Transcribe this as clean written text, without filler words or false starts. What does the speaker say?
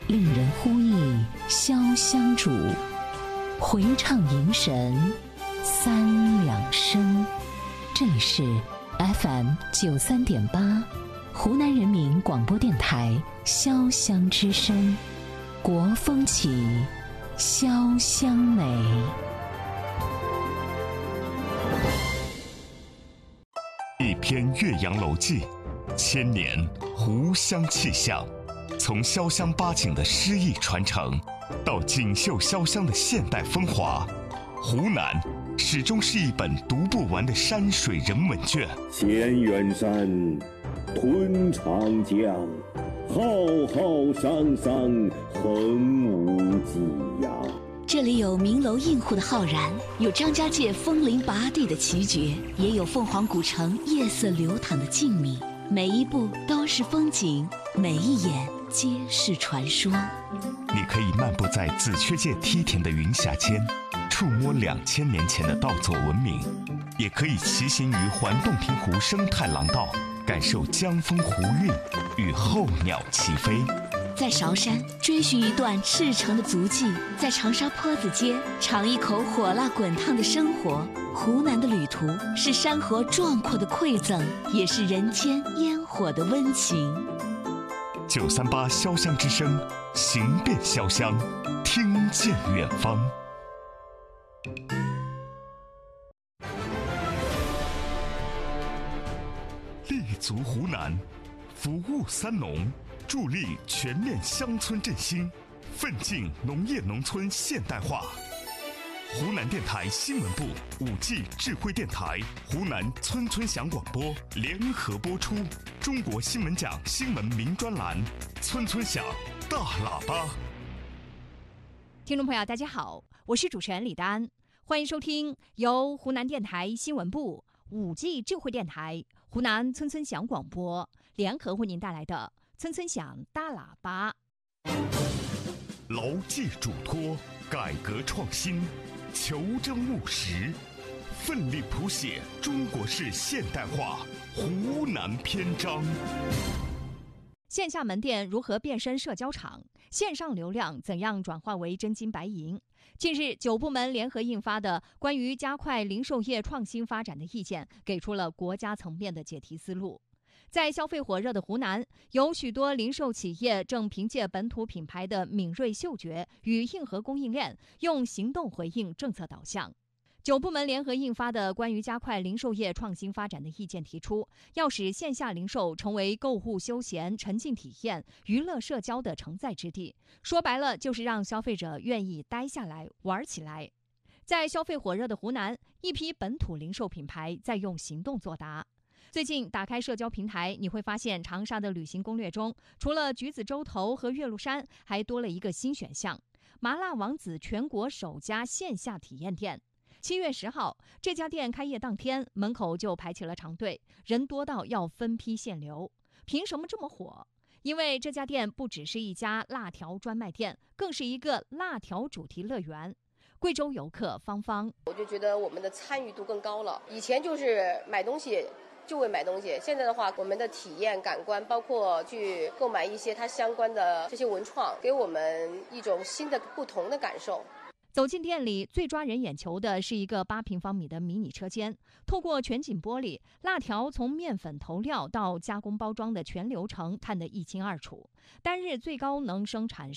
令人呼忆潇湘主，回唱迎神三两声。这里是 FM93.8 湖南人民广播电台潇湘之声，国风起，潇湘美。 一篇岳阳楼记，千年湖湘气象。从潇湘八景的诗意传承，到锦绣潇湘的现代风华，湖南始终是一本读不完的山水人文卷。 千远山，吞长江，浩浩汤汤，横无际呀。 这里有名楼映户的浩然，有张家界风铃拔地的奇绝，也有凤凰古城夜色流淌的静谧。每一步都是风景，每一眼皆是传说。 你可以漫步在紫雀界梯田的云霞间，触摸2000年前的稻作文明，也可以骑行于环洞庭湖生态廊道，感受江风湖韵与候鸟齐飞。 在韶山追寻一段赤诚的足迹，在长沙坡子街尝一口火辣滚烫的生活。湖南的旅途是山河壮阔的馈赠，也是人间烟火的温情。 938潇湘之声，行遍潇湘，听见远方。立足湖南，服务三农，助力全面乡村振兴，奋进农业农村现代化。湖南电台新闻部、5G 智慧电台、湖南村村响广播联合播出中国新闻奖新闻名专栏《村村响大喇叭》。 听众朋友，大家好，我是主持人李丹，欢迎收听由湖南电台新闻部、5G 智慧电台、湖南村村响广播联合为您带来的《村村响大喇叭》。 牢记嘱托，改革创新，求真务实，奋力谱写中国式现代化湖南篇章。 线下门店如何变身社交场？线上流量怎样转化为真金白银？近日，9部门联合印发的关于加快零售业创新发展的意见，给出了国家层面的解题思路。在消费火热的湖南，有许多零售企业正凭借本土品牌的敏锐嗅觉与硬核供应链，用行动回应政策导向。9部门联合印发的关于加快零售业创新发展的意见提出，要使线下零售成为购物休闲、沉浸体验、娱乐社交的承载之地。说白了，就是让消费者愿意待下来、玩起来。在消费火热的湖南，一批本土零售品牌在用行动作答。最近打开社交平台，你会发现长沙的旅行攻略中，除了橘子洲头和岳麓山，还多了一个新选项——麻辣王子全国首家线下体验店。7月10号，这家店开业当天，门口就排起了长队，人多到要分批限流。凭什么这么火？因为这家店不只是一家辣条专卖店，更是一个辣条主题乐园。贵州游客芳芳， 我就觉得我们的参与度更高了。以前就是买东西就为买东西，现在的话，我们的体验感官，包括去购买一些它相关的这些文创，给我们一种新的不同的感受。 走进店里，最抓人眼球的是一个8平方米的迷你车间，透过全景玻璃，辣条从面粉投料到加工包装的全流程看得一清二楚。单日最高能生产